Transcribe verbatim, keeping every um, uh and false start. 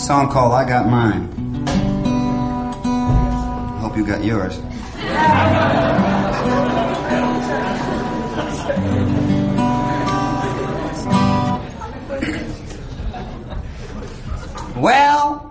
song called I Got Mine. Hope you got yours. Well,